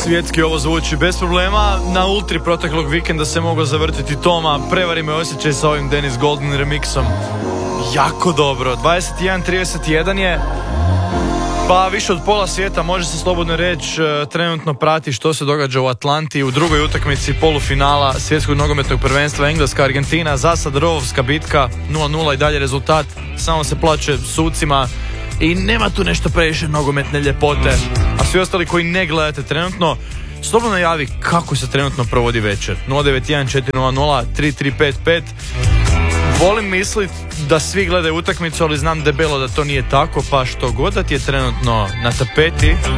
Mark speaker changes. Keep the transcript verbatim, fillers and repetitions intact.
Speaker 1: svjetski ovo zvuči bez problema. Na Ultri proteklog vikenda se moglo zavrtiti Toma. Prevari me osjećaj sa ovim Dennis Golden remixom. Jako dobro. dvadeset jedan trideset jedan je. Pa više od pola svijeta, može se slobodno reći, trenutno prati što se događa u Atlanti u drugoj utakmici polufinala svjetskog nogometnog prvenstva Engleska-Argentina. Za sad rovovska bitka nula nula i dalje rezultat. Samo se plače sucima i nema tu nešto previše nogometne ljepote. A svi ostali koji ne gledate trenutno, slobodno javi kako se trenutno provodi večer. nula devet jedan četiri nula nula tri tri pet pet. Volim misliti da svi gledaju utakmicu, ali znam debelo da to nije tako, pa što god da ti je trenutno na tapeti,